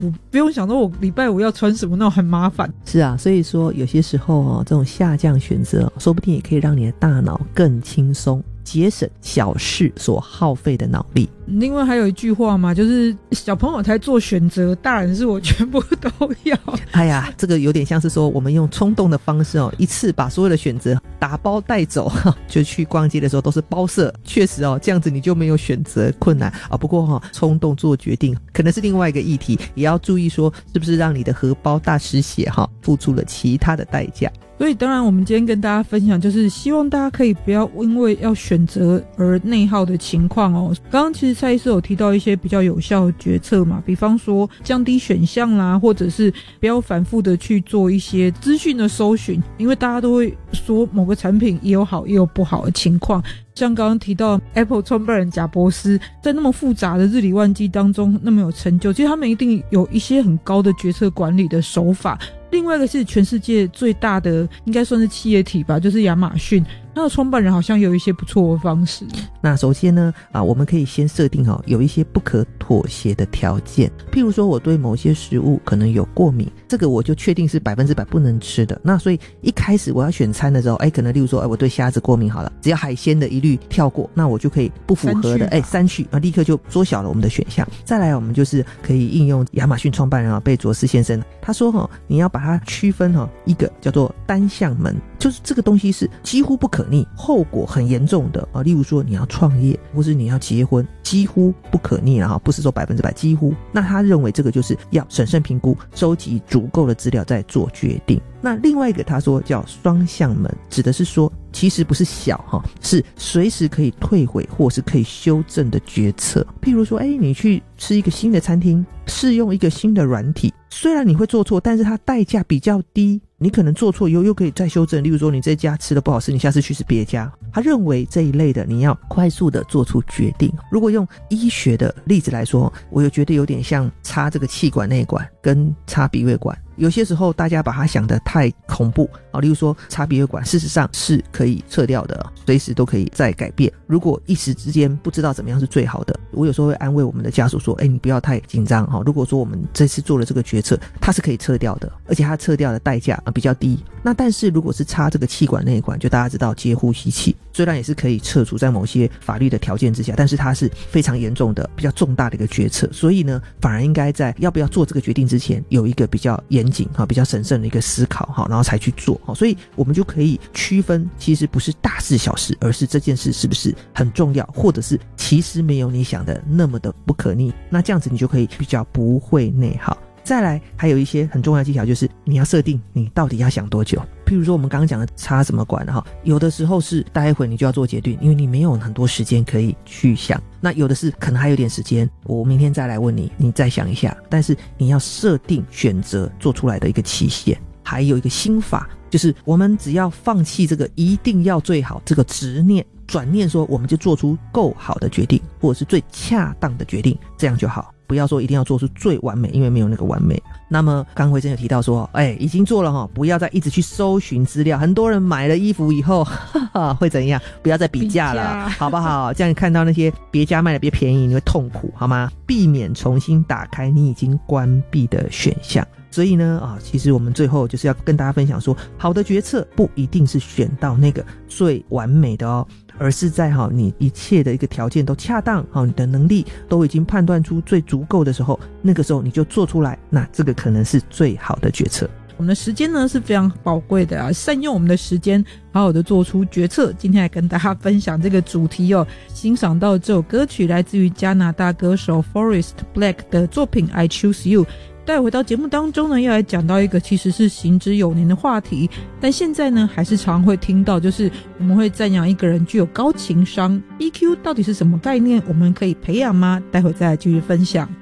我不用想说我礼拜五要穿什么，那种很麻烦。 是啊，所以说有些时候这种下降选择说不定也可以让你的大脑更轻松，节省小事所耗费的脑力。 另外还有一句话嘛，就是小朋友才做选择，大人是我全部都要。 哎呀，这个有点像是说我们用冲动的方式一次把所有的选择打包带走，就去逛街的时候都是包色。确实这样子你就没有选择困难不过冲动做决定可能是另外一个议题，也要注意说是不是让你的荷包大失血付出了其他的代价。 所以当然我们今天跟大家分享，就是希望大家可以不要因为要选择而内耗的情况刚刚其实蔡医师有提到一些比较有效的决策嘛，比方说降低选项啦，或者是不要反复的去做一些资讯的搜寻，因为大家都会说某个产品也有好也有不好的情况。像刚刚提到 Apple 创办人贾伯斯在那么复杂的日理万机当中那么有成就，其实他们一定有一些很高的决策管理的手法。另外一个是全世界最大的应该算是企业体吧，就是亚马逊，它的创办人好像有一些不错的方式。 那首先呢我们可以先设定有一些不可妥协的条件，譬如说我对某些食物可能有过敏，这个我就确定是100%不能吃的。那所以一开始我要选餐的时候可能例如说我对虾子过敏好了，只要海鲜的一律跳过，那我就可以不符合的删去立刻就缩小了我们的选项。再来我们就是可以应用亚马逊创办人贝佐斯先生，他说你要把它区分一个叫做单向门，就是这个东西是几乎不可逆，后果很严重的例如说你要创业或是你要结婚，几乎不可逆了不是说100%，几乎。那他认为这个就是要审慎评估，收集足够的资料再做决定。那另外一个他说叫双向门，指的是说其实不是小是随时可以退回或是可以修正的决策。譬如说你去吃一个新的餐厅，试用一个新的软体，虽然你会做错，但是它代价比较低，你可能做错又可以再修正。例如说你这家吃的不好吃，你下次去吃别家。他认为这一类的你要快速的做出决定。如果用医学的例子来说，我觉得有点像插这个气管内管跟插鼻胃管，有些时候大家把它想得太恐怖例如说插鼻胃管事实上是可以撤掉的，随时都可以再改变。如果一时之间不知道怎么样是最好的，我有时候会安慰我们的家属说你不要太紧张如果说我们这次做了这个决策，它是可以撤掉的，而且它撤掉的代价比较低。那但是如果是插这个气管内管，就大家知道接呼吸器虽然也是可以撤除在某些法律的条件之下，但是它是非常严重的比较重大的一个决策。所以呢反而应该在要不要做这个决定之前有一个比较严谨比较审慎的一个思考然后才去做所以我们就可以区分，其实不是大事小事，而是这件事是不是很重要，或者是其实没有你想的那么的不可逆。那这样子你就可以比较不会内耗。再来还有一些很重要的技巧，就是你要设定你到底要想多久。譬如说我们刚刚讲的插什么管有的时候是待会你就要做决定，因为你没有很多时间可以去想。那有的是可能还有点时间，我明天再来问你，你再想一下。但是你要设定选择做出来的一个期限。还有一个心法，就是我们只要放弃这个一定要最好这个执念，转念说我们就做出够好的决定，或者是最恰当的决定，这样就好。不要说一定要做出最完美，因为没有那个完美。那么刚慧珍有提到说已经做了不要再一直去搜寻资料。很多人买了衣服以后会怎样？不要再比价了好不好？这样看到那些别家卖的比较便宜，你会痛苦好吗？避免重新打开你已经关闭的选项。所以呢其实我们最后就是要跟大家分享说，好的决策不一定是选到那个最完美的而是在你一切的一个条件都恰当你的能力都已经判断出最足够的时候，那个时候你就做出来，那这个可能是最好的决策。我们的时间呢是非常宝贵的善用我们的时间，好好的做出决策。今天来跟大家分享这个主题欣赏到这首歌曲来自于加拿大歌手 Forest Black 的作品 I Choose You。待回到节目当中呢，要来讲到一个其实是行之有年的话题，但现在呢还是常会听到，就是我们会赞扬一个人具有高情商。 EQ 到底是什么概念？我们可以培养吗？待会再来继续分享。